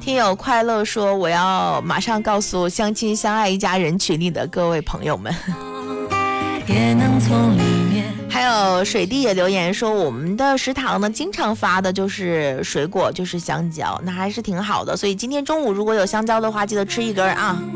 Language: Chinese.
听友快乐说，我要马上告诉相亲相爱一家人群里的各位朋友们。 也能从里面。 还有水弟也留言说，我们的食堂呢经常发的就是水果，就是香蕉，那还是挺好的。所以今天中午如果有香蕉的话，记得吃一根啊。